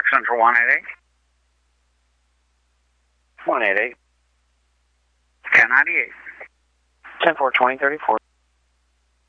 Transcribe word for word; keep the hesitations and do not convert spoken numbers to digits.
Central one eight eight. one eight eight. ten ninety-eight. ten four twenty thirty-four.